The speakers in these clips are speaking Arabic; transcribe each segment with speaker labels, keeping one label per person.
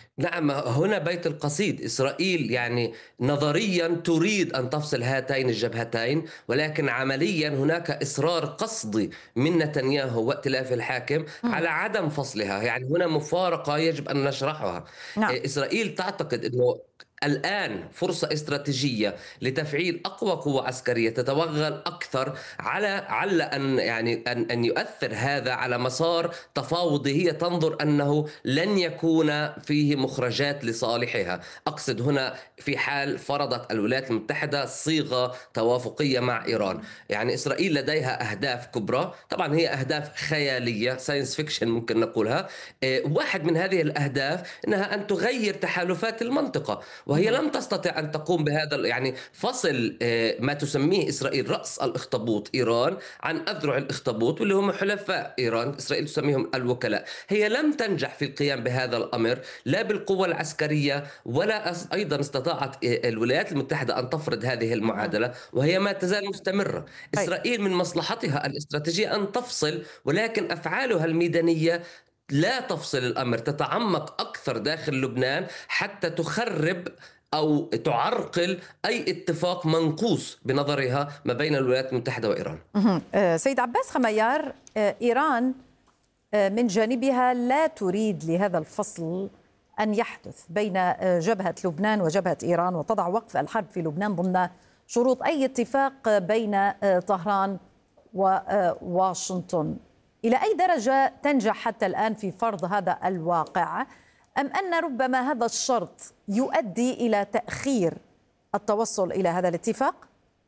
Speaker 1: نعم، هنا بيت القصيد. إسرائيل يعني نظريا تريد أن تفصل هاتين الجبهتين، ولكن عمليا هناك إصرار قصدي من نتنياهو وائتلاف الحاكم
Speaker 2: مم.
Speaker 1: على عدم فصلها. يعني هنا مفارقة يجب أن نشرحها.
Speaker 2: نعم.
Speaker 1: إسرائيل تعتقد أنه الآن فرصة استراتيجية لتفعيل أقوى قوة عسكرية تتوغل أكثر على أن يعني أن يؤثر هذا على مسار تفاوضي. هي تنظر أنه لن يكون فيه مخرجات لصالحها. أقصد هنا في حال فرضت الولايات المتحدة صيغة توافقية مع إيران. يعني إسرائيل لديها أهداف كبرى، طبعا هي أهداف خيالية، ساينس فيكشن ممكن نقولها. واحد من هذه الأهداف أنها أن تغير تحالفات المنطقة، وهي
Speaker 2: مهم.
Speaker 1: لم تستطع أن تقوم بهذا. يعني فصل ما تسميه إسرائيل رأس الأخطبوط إيران عن أذرع الأخطبوط واللي هم حلفاء إيران، إسرائيل تسميهم الوكلاء. هي لم تنجح في القيام بهذا الأمر لا بالقوة العسكرية، ولا أيضا استطاعت الولايات المتحدة أن تفرض هذه
Speaker 2: مهم.
Speaker 1: المعادلة، وهي ما تزال مستمرة.
Speaker 2: طيب.
Speaker 1: إسرائيل من مصلحتها الاستراتيجية أن تفصل، ولكن أفعالها الميدانية لا تفصل الأمر، تتعمق أكثر داخل لبنان حتى تخرب أو تعرقل أي اتفاق منقوص بنظرها ما بين الولايات المتحدة وإيران.
Speaker 2: مهم. سيد عباس خميار، إيران من جانبها لا تريد لهذا الفصل أن يحدث بين جبهة لبنان وجبهة إيران، وتضع وقف الحرب في لبنان ضمن شروط أي اتفاق بين طهران وواشنطن. إلى أي درجة تنجح حتى الآن في فرض هذا الواقع، أم أن ربما هذا الشرط يؤدي إلى تأخير التوصل إلى هذا الاتفاق؟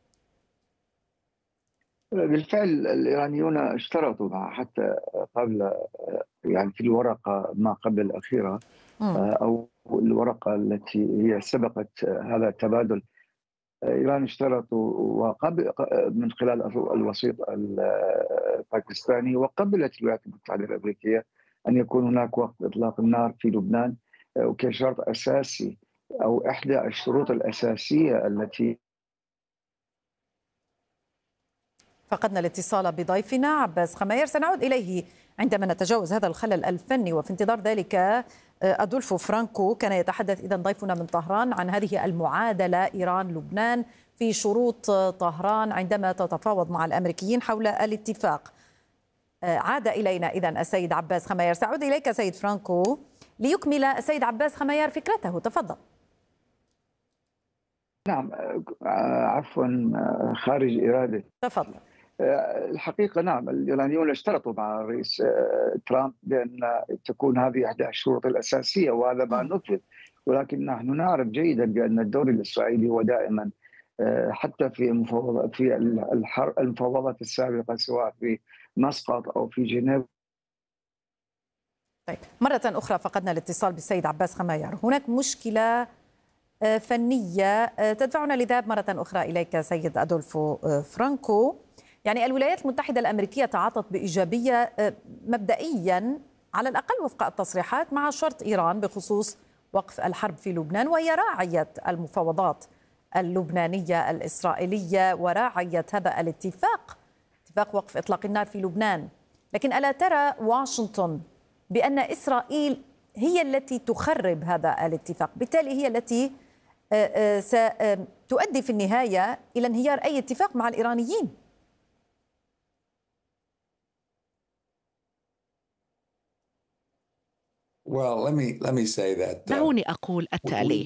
Speaker 3: بالفعل الإيرانيون اشترطوا حتى قبل، يعني في الورقة ما قبل الأخيرة،
Speaker 2: مم.
Speaker 3: أو الورقة التي هي سبقت هذا التبادل. إيران اشترطوا وقبل من خلال الوسيط الباكستاني، وقبلت الولايات المتحدة الأمريكية أن يكون هناك وقف إطلاق النار في لبنان كشرط أساسي، أو إحدى الشروط الأساسية التي.
Speaker 2: فقدنا الاتصال بضيفنا عباس خمير، سنعود إليه عندما نتجاوز هذا الخلل الفني. وفي انتظار ذلك أدولفو فرانكو كان يتحدث إذن ضيفنا من طهران عن هذه المعادلة إيران-لبنان في شروط طهران عندما تتفاوض مع الأمريكيين حول الاتفاق. عاد إلينا إذن السيد عباس خمير. سأعود إليك سيد فرانكو ليكمل السيد عباس خمير فكرته. تفضل.
Speaker 3: نعم، عفوا، خارج إرادة.
Speaker 2: تفضل.
Speaker 3: الحقيقة نعم، الإيرانيون اشترطوا مع الرئيس ترامب بأن تكون هذه إحدى الشروط الأساسية، وهذا ما نفذ. ولكن نحن نعرف جيدا بأن الدور الإسرائيلي هو دائما، حتى في المفاوضات السابقة سواء في مسقط أو في جنيف.
Speaker 2: طيب، مرة أخرى فقدنا الاتصال بالسيد عباس خمير. هناك مشكلة فنية تدفعنا للذهاب مرة أخرى إليك سيد أدولفو فرانكو. يعني الولايات المتحدة الأمريكية تعاطت بإيجابية مبدئيا على الأقل وفق التصريحات مع شرط إيران بخصوص وقف الحرب في لبنان، وهي راعية المفاوضات اللبنانية الإسرائيلية وراعية هذا الاتفاق، اتفاق وقف إطلاق النار في لبنان. لكن ألا ترى واشنطن بأن إسرائيل هي التي تخرب هذا الاتفاق، بالتالي هي التي ستؤدي في النهاية إلى انهيار أي اتفاق مع الإيرانيين؟
Speaker 4: دعوني أقول التالي.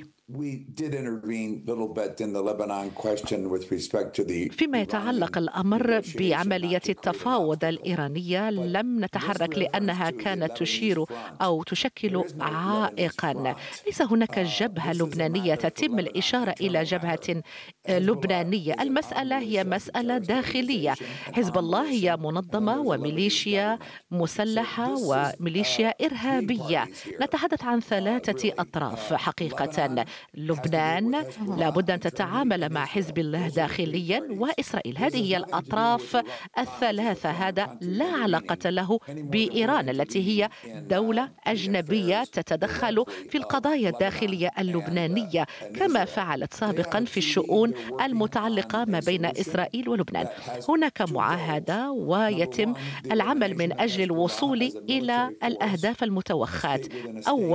Speaker 4: فيما يتعلق الأمر بعملية التفاوض الإيرانية، لم نتحرك لأنها كانت تشير أو تشكل عائقا. ليس هناك جبهة لبنانية تتم الإشارة إلى جبهة لبنانية. المسألة هي مسألة داخلية. حزب الله هي منظمة وميليشيا مسلحة وميليشيا إرهابية. نتحدث عن ثلاثة أطراف حقيقة. لبنان لابد أن تتعامل مع حزب الله داخليا، وإسرائيل. هذه هي الأطراف الثلاثة. هذا لا علاقة له بإيران التي هي دولة أجنبية تتدخل في القضايا الداخلية اللبنانية كما فعلت سابقا في الشؤون المتعلقة ما بين إسرائيل ولبنان. هناك معاهدة ويتم العمل من أجل الوصول إلى الأهداف المتوخاة. أول